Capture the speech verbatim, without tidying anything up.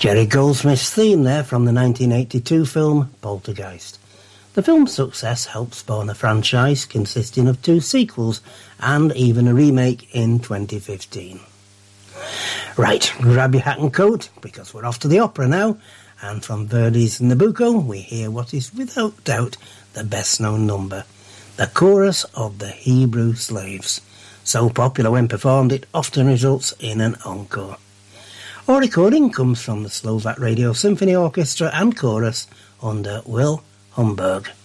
Jerry Goldsmith's theme there from the nineteen eighty-two film Poltergeist. The film's success helped spawn a franchise consisting of two sequels and even a remake in twenty fifteen. Right, grab your hat and coat because we're off to the opera now, and from Verdi's Nabucco we hear what is without doubt the best known number, the chorus of the Hebrew slaves. So popular when performed it often results in an encore. Our recording comes from the Slovak Radio Symphony Orchestra and Chorus under Will Humberg.